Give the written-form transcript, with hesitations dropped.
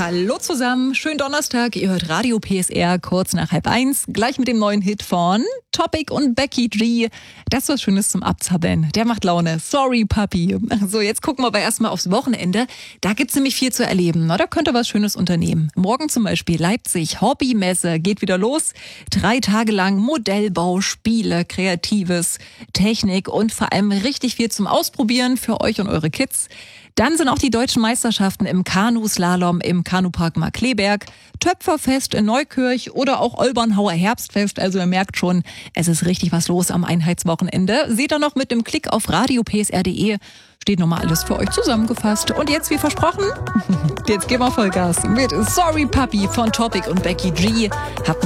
Hallo zusammen, schönen Donnerstag. Ihr hört Radio PSR kurz nach 12:30. Gleich mit dem neuen Hit von Topic und Becky G. Das ist was Schönes zum Abzappeln. Der macht Laune. Sorry, Papi. So, jetzt gucken wir aber erstmal aufs Wochenende. Da gibt's nämlich viel zu erleben. Da könnt ihr was Schönes unternehmen. Morgen zum Beispiel Leipzig Hobbymesse geht wieder los. 3 Tage lang Modellbau, Spiele, Kreatives, Technik und vor allem richtig viel zum Ausprobieren für euch und eure Kids. Dann sind auch die deutschen Meisterschaften im Kanuslalom im Kanupark Markkleeberg, Töpferfest in Neukirch oder auch Olbernhauer Herbstfest. Also ihr merkt schon, es ist richtig was los am Einheitswochenende. Seht ihr noch mit dem Klick auf radiopsr.de. Steht nochmal alles für euch zusammengefasst. Und jetzt, wie versprochen, jetzt geben wir Vollgas mit Sorry Papi von Topic und Becky G. Habt